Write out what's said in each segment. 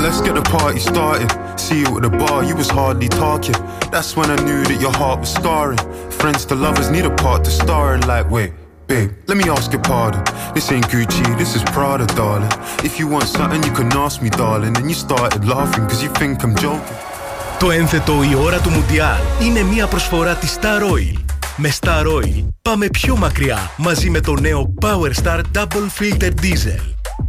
let's get the party started. See you at the bar, you was hardly talking. That's when I knew that your heart was scarring. Friends to lovers need a part to star in. Like, wait, babe, let me ask your pardon. This ain't Gucci, this is Prada, darling. If you want something, you can ask me, darling. And you started laughing cause you think I'm joking. Το ένθετο «Η ώρα του Μουντιάλ» είναι μια προσφορά της Star Oil. Με Star Oil πάμε πιο μακριά μαζί με το νέο Power Star Double Filter Diesel.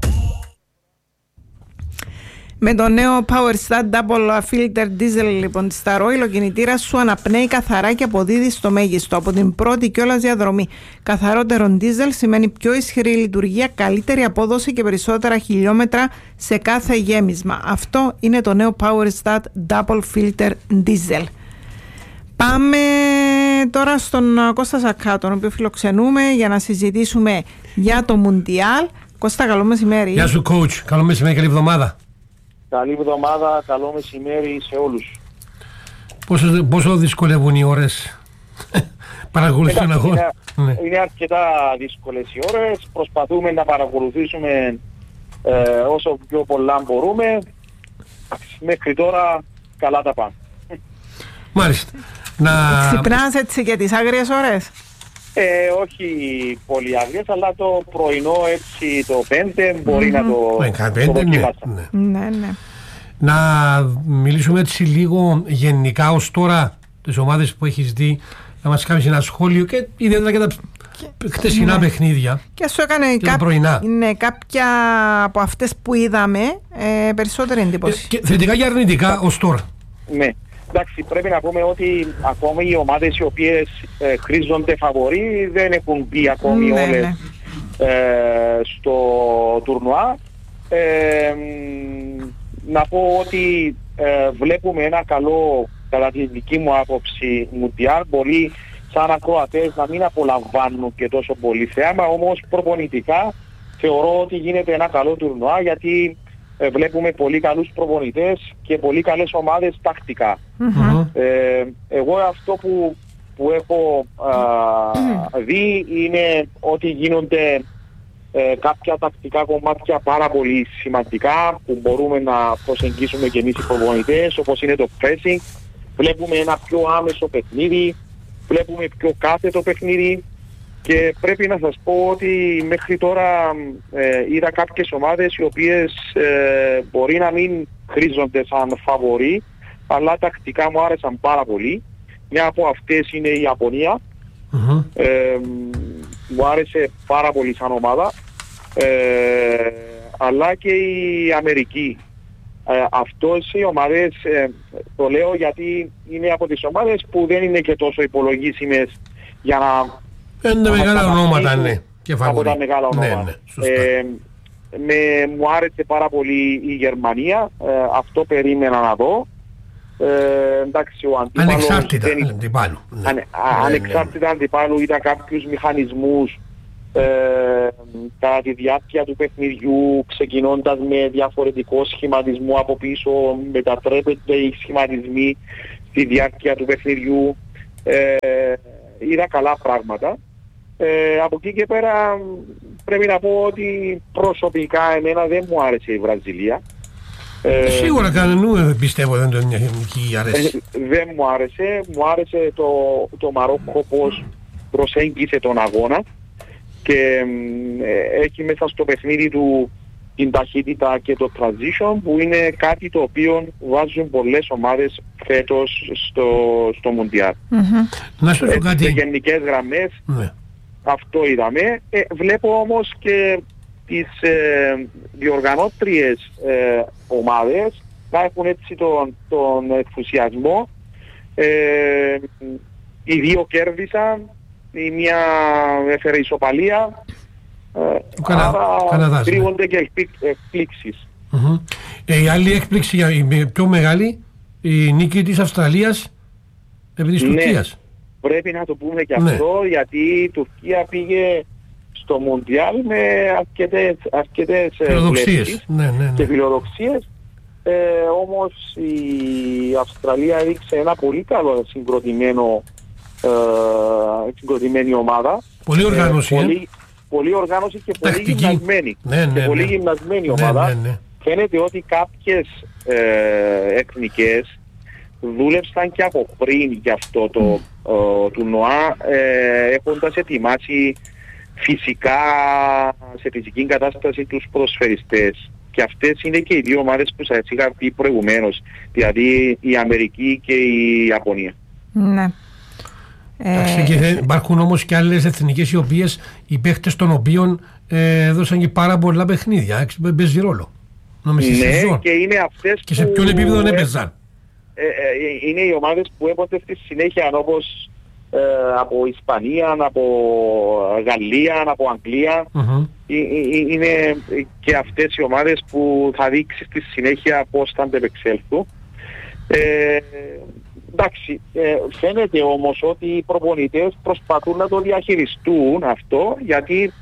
Με το νέο Power Star Double Filter Diesel λοιπόν της Star Oil, ο κινητήρας σου αναπνέει καθαρά και αποδίδει στο μέγιστο από την πρώτη κιόλας διαδρομή. Καθαρότερο diesel σημαίνει πιο ισχυρή λειτουργία, καλύτερη απόδοση και περισσότερα χιλιόμετρα σε κάθε γέμισμα. Αυτό είναι το νέο Power Star Double Filter Diesel. Πάμε τώρα στον Κώστα Σακά, τον οποίο φιλοξενούμε για να συζητήσουμε για το Μουντιάλ. Κώστα, καλό μεσημέρι. Γεια σου coach, καλό μεσημέρι, καλή εβδομάδα. Καλή εβδομάδα, καλό μεσημέρι σε όλους. Πόσο δυσκολεύουν οι ώρες παρακολουθούν τον αγώνα? Είναι αρκετά δύσκολες οι ώρες. Προσπαθούμε να παρακολουθήσουμε όσο πιο πολλά μπορούμε. Μέχρι τώρα καλά τα πάμε. Μάλιστα. Ξυπνάς έτσι και τις άγριες ώρες? Όχι πολύ άγριες, αλλά το πρωινό έτσι το 5 μπορεί να το δοκιμάσουμε. Ναι. Να μιλήσουμε έτσι λίγο γενικά ως τώρα τις ομάδες που έχεις δει, να μας κάνεις ένα σχόλιο και ιδιαίτερα και τα χτεσινά παιχνίδια και σου έκανε κάποια από αυτές που είδαμε περισσότερη εντύπωση. Και θετικά και αρνητικά ως τώρα. Ναι. Εντάξει, πρέπει να πούμε ότι ακόμη οι ομάδες οι οποίες χρήζονται φαβορί δεν έχουν μπει ακόμη όλες στο τουρνουά. Να πω ότι βλέπουμε ένα καλό, κατά τη δική μου άποψη, Μουντιάλ. Πολλοί σαν ακροατές να μην απολαμβάνουν και τόσο πολύ θέαμα, όμως προπονητικά θεωρώ ότι γίνεται ένα καλό τουρνουά, γιατί βλέπουμε πολύ καλούς προπονητές και πολύ καλές ομάδες τακτικά. Εγώ αυτό που έχω δει είναι ότι γίνονται κάποια τακτικά κομμάτια πάρα πολύ σημαντικά που μπορούμε να προσεγγίσουμε και εμείς οι προπονητές, όπως είναι το pressing. Βλέπουμε ένα πιο άμεσο παιχνίδι, βλέπουμε πιο κάθετο παιχνίδι. Και πρέπει να σας πω ότι μέχρι τώρα είδα κάποιες ομάδες οι οποίες μπορεί να μην χρήζονται σαν φαβορί, αλλά τακτικά μου άρεσαν πάρα πολύ. Μια από αυτές είναι η Ιαπωνία. Μου άρεσε πάρα πολύ σαν ομάδα. Αλλά και η Αμερική. Αυτές οι ομάδες, το λέω γιατί είναι από τις ομάδες που δεν είναι και τόσο υπολογίσιμες για να... Είναι μεγάλα ονόματα, ναι. Από τα μεγάλα ονόματα. Μου άρεσε πάρα πολύ η Γερμανία. Αυτό περίμενα να δω. Εντάξει, ο αντίπαλος... Ανεξάρτητα αντιπάλου. Ανεξάρτητα αντιπάλου, είδα κάποιους μηχανισμούς κατά τη διάρκεια του παιχνιδιού, ξεκινώντας με διαφορετικό σχηματισμό από πίσω, μετατρέπεται οι σχηματισμοί στη διάρκεια του παιχνιδιού. Είδα καλά πράγματα. Από εκεί και πέρα πρέπει να πω ότι προσωπικά εμένα δεν μου άρεσε η Βραζιλία. Σίγουρα κανέναν πιστεύω δεν τον αρέσει. Δεν μου άρεσε. Μου άρεσε το Μαρόκο πώς προσέγγισε τον αγώνα και έχει μέσα στο παιχνίδι του την ταχύτητα και το transition, που είναι κάτι το οποίο βάζουν πολλές ομάδες φέτος στο Μουντιάλ. Να σου πω κάτι. Σε γενικές γραμμές αυτό είδαμε. Βλέπω όμως και τις διοργανώτριες ομάδες να έχουν έτσι τον ενθουσιασμό. Οι δύο κέρδισαν, η μία έφερε ισοπαλία. Άρα κρύβονται και εκπλήξεις. Η άλλη έκπληξη, η πιο μεγάλη, η νίκη της Αυστραλίας επί της Τουρκίας. Πρέπει να το πούμε και αυτό, γιατί η Τουρκία πήγε στο Μουντιάλ με αρκετές φιλοδοξίες και φιλοδοξίες. Όμως η Αυστραλία έδειξε ένα πολύ καλό συγκροτημένη ομάδα. Πολύ οργάνωση. Πολύ οργάνωση και πολύ γυμνασμένη. Πολύ γυμνασμένη ομάδα. φαίνεται ότι κάποιες εθνικές δούλεψαν και από πριν για αυτό το τουρνουά, έχοντας ετοιμάσει φυσικά σε φυσική κατάσταση τους ποδοσφαιριστές. Και αυτές είναι και οι δύο ομάδες που σας είχα πει προηγουμένως, δηλαδή η Αμερική και η Ιαπωνία. Ναι. Και υπάρχουν όμως και άλλες εθνικές οι οποίες οι παίχτες των οποίων έδωσαν και πάρα πολλά παιχνίδια. Παίζει ρόλο. Ναι, και είναι αυτές και σε ποιον επίπεδο έπαιζαν. Είναι οι ομάδες που έπονται στη συνέχεια, όπως από Ισπανία, από Γαλλία, από Αγγλία. Είναι και αυτές οι ομάδες που θα δείξει στη συνέχεια πώς θα αντεπεξέλθουν. Εντάξει, φαίνεται όμως ότι οι προπονητές προσπαθούν να το διαχειριστούν αυτό, γιατί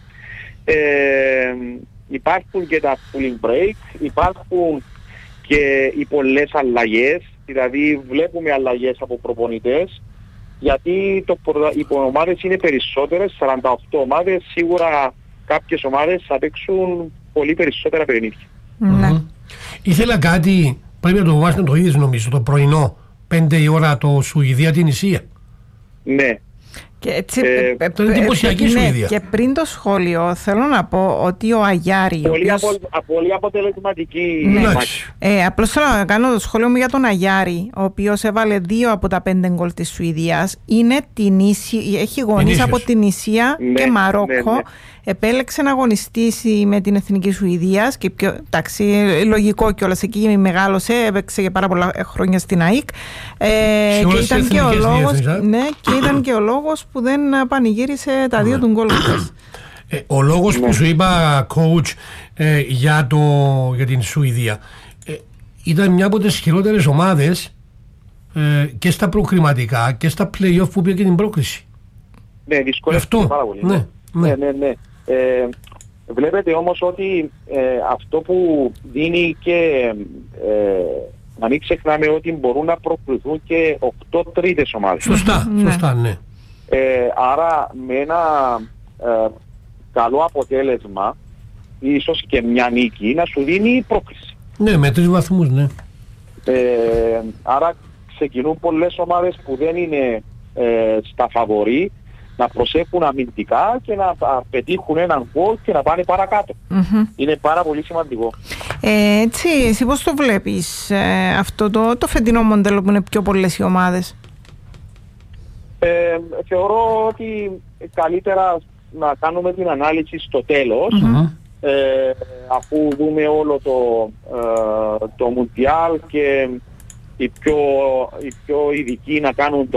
υπάρχουν και τα cooling break, υπάρχουν και οι πολλές αλλαγές, δηλαδή βλέπουμε αλλαγές από προπονητές, γιατί οι ομάδες είναι περισσότερες, 48 ομάδες, σίγουρα κάποιες ομάδες θα παίξουν πολύ περισσότερα παιχνίδια. Ήθελα κάτι, πρέπει να το βάζετε το ίδιο νομίζω, το πρωινό, 5 η ώρα το Σουηδία την Ισία. Ναι. Και έτσι, εντυπωσιακή Σουηδία. Και πριν το σχόλιο θέλω να πω ότι ο Αγιάρη... Πολύ αποτελεσματική. Ναι. Απλώς θέλω να κάνω το σχόλιο μου για τον Αγιάρη, ο οποίος έβαλε 2 από τα 5 γκολ της Σουηδίας. Έχει γονείς από την Ισία και Μαρόκο. Ναι. Επέλεξε να αγωνιστήσει με την Εθνική Σουηδίας και εντάξει, λογικό κιόλας, εκεί μεγάλωσε, έπαιξε για πάρα πολλά χρόνια στην ΑΕΚ. Και ήταν και ο λόγος, και ήταν και ο λόγος που δεν πανηγύρισε τα 2 του γκολ. Ο λόγος που σου είπα, coach, για την Σουηδία, ήταν μια από τις χειρότερες ομάδες και στα προκριματικά και στα play-off που πήγε και την πρόκριση. Ναι, δυσκολεύτηκε πάρα πολύ. Ναι. Βλέπετε όμως ότι αυτό που δίνει και να μην ξεχνάμε ότι μπορούν να προκριθούν και 8 τρίτες ομάδες. Σωστά, ναι. Άρα με ένα καλό αποτέλεσμα, ίσως και μια νίκη, να σου δίνει πρόκριση. Ναι, με 3 βαθμούς, ναι. Άρα ξεκινούν πολλές ομάδες που δεν είναι στα φαβορί να προσέχουν αμυντικά και να πετύχουν έναν γκολ και να πάνε παρακάτω. Είναι πάρα πολύ σημαντικό. Έτσι, εσύ πώς το βλέπεις αυτό το φετινό μοντέλο που είναι πιο πολλές οι ομάδες? Θεωρώ ότι καλύτερα να κάνουμε την ανάλυση στο τέλος, αφού δούμε όλο το Μουντιάλ και οι πιο ειδικοί να κάνουν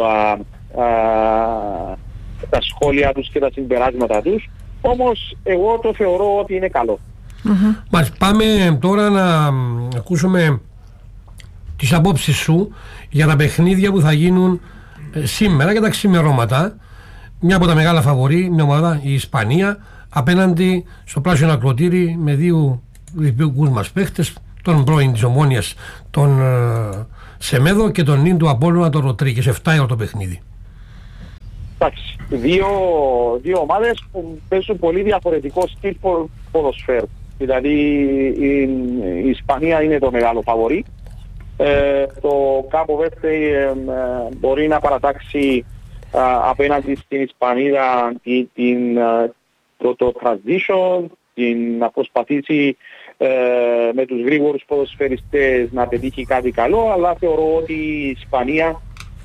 τα σχόλια τους και τα συμπεράσματα τους. Όμως εγώ το θεωρώ ότι είναι καλό. Πάμε τώρα να ακούσουμε τις απόψεις σου για τα παιχνίδια που θα γίνουν σήμερα και τα ξημερώματα. Μια από τα μεγάλα φαβορί, μια ομάδα, η Ισπανία, απέναντι στο πράσινο ακροτήρι με 2 δικούς μας παίχτες, τον πρώην της Ομόνιας, τον Σεμέδο, και τον νυν του Απόλλωνα, τον Ροτρίκες. 7 ώρα το παιχνίδι. Εντάξει, δύο ομάδες που παίζουν πολύ διαφορετικό στυλ ποδοσφαίρου. Δηλαδή η Ισπανία είναι το μεγάλο φαβορί. Το Κάπο Βέρτε μπορεί να παρατάξει απέναντι στην Ισπανία το transition, να προσπαθήσει με τους γρήγορους ποδοσφαιριστές να πετύχει κάτι καλό, αλλά θεωρώ ότι η Ισπανία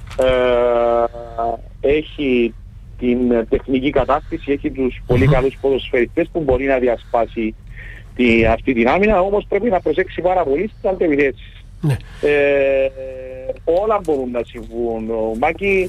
έχει την τεχνική κατάκτηση, έχει τους πολύ καλούς ποδοσφαιριστές που μπορεί να διασπάσει αυτή την άμυνα, όμως πρέπει να προσέξει πάρα πολύ στις αντεπιθέσεις. Όλα μπορούν να συμβούν. Μάκη,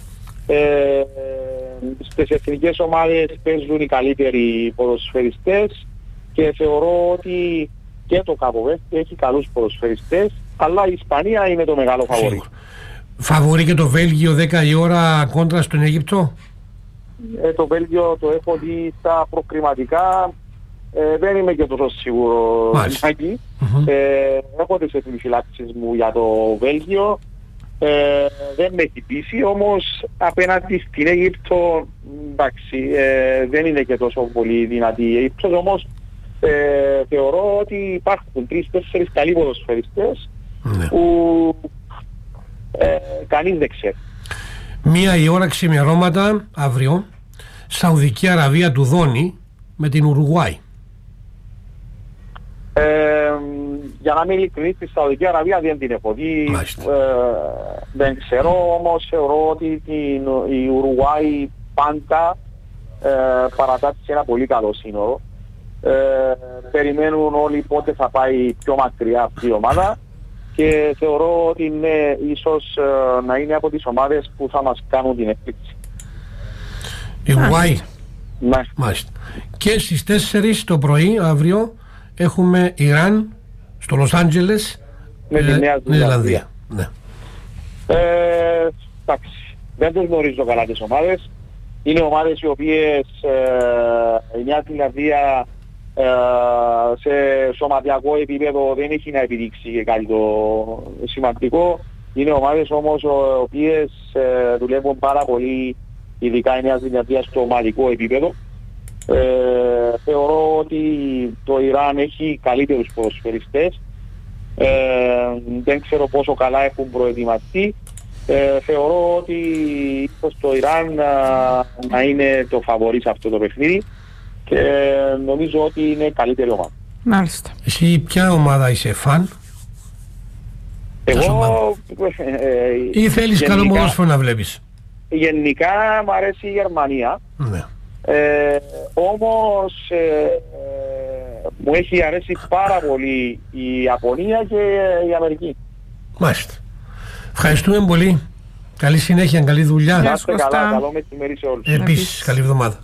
στις εθνικές ομάδες παίζουν οι καλύτεροι ποδοσφαιριστές και θεωρώ ότι και το Κάπο Βέρτε έχει καλούς ποδοσφαιριστές, αλλά η Ισπανία είναι το μεγάλο φαβορί. Φαβορί και το Βέλγιο 10 η ώρα κόντρα στον Αίγυπτο. Το Βέλγιο το έχω δει στα προκριματικά, δεν είμαι και τόσο σίγουρο. Έχω τις επιφυλάξεις μου για το Βέλγιο, δεν με έχει πείσει, όμως απέναντι στην Αίγυπτο, εντάξει, δεν είναι και τόσο πολύ δυνατή η Αίγυπτος, όμως θεωρώ ότι υπάρχουν 3-4 καλοί ποδοσφαιριστές που κανείς δεν ξέρει. 1 ξημερώματα αύριο, Σαουδική Αραβία του Δόνη με την Ουρουγουάη. Για να είμαι ειλικρινής, στη Σαουδική Αραβία δεν την έχω δει, δεν ξέρω, όμως θεωρώ ότι η Ουρουγουάη πάντα παρατάσσει ένα πολύ καλό σύνορο. Περιμένουν όλοι πότε θα πάει πιο μακριά αυτή η ομάδα και θεωρώ ότι είναι ίσως να είναι από τις ομάδες που θα μας κάνουν την έκπληξη. Η Ουρουγουάη. Ναι. Μάλιστα. Και στις 4 το πρωί αύριο έχουμε Ιράν στο Λος Άντζελες με τη Νέα Ζηλανδία. Ναι. Εντάξει, δεν τους γνωρίζω καλά τις ομάδες. Είναι ομάδες οι οποίες η Νέα Ζηλανδία σε σωματιακό επίπεδο δεν έχει να επιδείξει και κάτι το σημαντικό. Είναι ομάδες όμως οι οποίες δουλεύουν πάρα πολύ, ειδικά η Νέα Ζηλανδία, στο ομαδικό επίπεδο. Θεωρώ ότι το Ιράν έχει καλύτερους ποδοσφαιριστές. Δεν ξέρω πόσο καλά έχουν προετοιμαστεί. Θεωρώ ότι το Ιράν να είναι το φαβορί σε αυτό το παιχνίδι και νομίζω ότι είναι καλύτερη ομάδα. Μάλιστα. Εσύ ποια ομάδα είσαι φαν? Εγώ ή θέλεις καλό ποδόσφαιρο να βλέπεις? Γενικά μου αρέσει η Γερμανία. Ναι. Όμως μου έχει αρέσει πάρα πολύ η Ιαπωνία και η Αμερική. Μάλιστα. Ευχαριστούμε πολύ. Καλή συνέχεια, καλή δουλειά. Να είστε καλά, καλό μεσημέρι σε όλους. Επίσης, καλή εβδομάδα.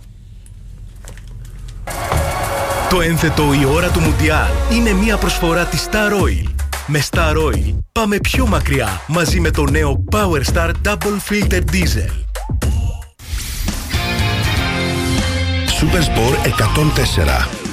Το ένθετο «Η ώρα του Μουντιάλ» είναι μια προσφορά της Star Oil. Με Star Oil πάμε πιο μακριά μαζί με το νέο Power Star Double Filter Diesel. Super Sport 104.